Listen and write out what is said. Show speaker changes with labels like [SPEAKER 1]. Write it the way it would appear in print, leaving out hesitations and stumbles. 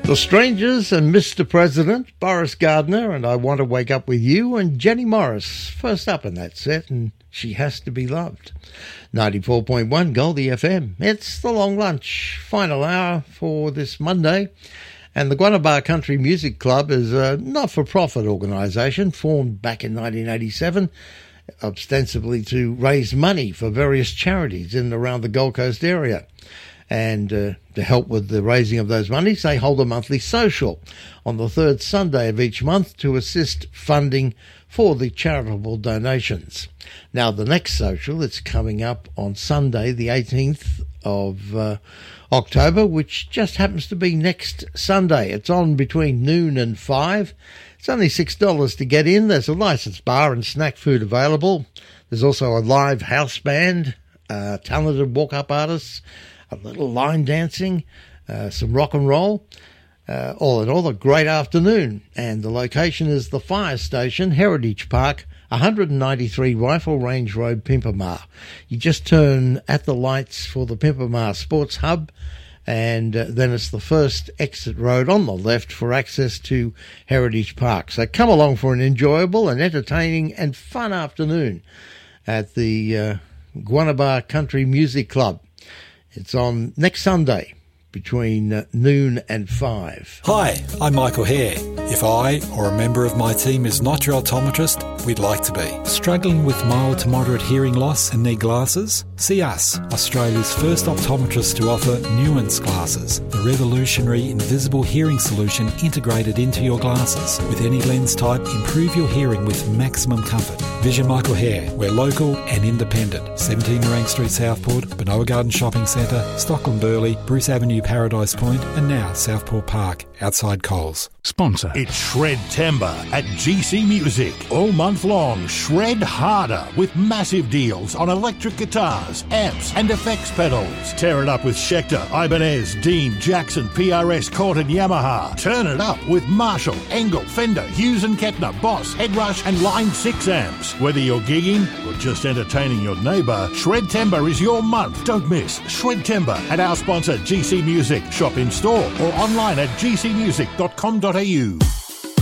[SPEAKER 1] The Strangers and Mr. President, Boris Gardner, and I Want to Wake Up With You, and Jenny Morris, first up in that set, and She Has to Be Loved. 94.1 Goldie FM. It's the long lunch, final hour for this Monday, and the Guanabara Country Music Club is a not-for-profit organisation formed back in 1987, ostensibly to raise money for various charities in and around the Gold Coast area. And to help with the raising of those monies, they hold a monthly social on the third Sunday of each month to assist funding for the charitable donations. Now, the next social that's coming up on Sunday, the 18th of October, which just happens to be next Sunday. It's on between noon and 5. It's only $6 to get in. There's a licensed bar and snack food available. There's also a live house band, talented walk-up artists, a little line dancing, some rock and roll. All in all, a great afternoon. And the location is the fire station, Heritage Park, 193 Rifle Range Road, Pimpamar. You just turn at the lights for the Pimpamar Sports Hub, and then it's the first exit road on the left for access to Heritage Park. So come along for an enjoyable and entertaining and fun afternoon at the Guanabara Country Music Club. It's on next Sunday between noon and 5.
[SPEAKER 2] Hi, I'm Michael Hare. If I or a member of my team is not your optometrist, we'd like to be. Struggling with mild to moderate hearing loss and need glasses? See us, Australia's first optometrist to offer Nuance glasses, the revolutionary invisible hearing solution integrated into your glasses. With any lens type, improve your hearing with maximum comfort. Vision Michael Hare. We're local and independent. 17 Narang Street, Southport, Benoa Garden Shopping Centre, Stockland Burleigh, Bruce Avenue, Paradise Point, and now Southport Park, outside Coles.
[SPEAKER 3] Sponsor. It's Shred Timber at GC Music. All month long, shred harder with massive deals on electric guitars, amps and effects pedals. Tear it up with Schecter, Ibanez, Dean, Jackson, PRS, Cort and Yamaha. Turn it up with Marshall, Engel, Fender, Hughes and Kettner, Boss, Headrush and Line 6 amps. Whether you're gigging or just entertaining your neighbour, Shred Timber is your month. Don't miss Shred Timber at our sponsor GC Music. Shop in store or online at gcmusic.com.au.